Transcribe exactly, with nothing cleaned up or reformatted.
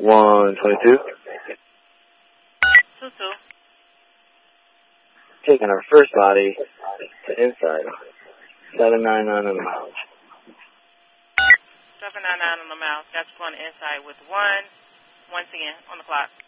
one twenty-two. two two. Taking our first body to inside. seven nine nine on the mouth. seven nine nine on the mouth. That's going inside with one. Once again, on the clock.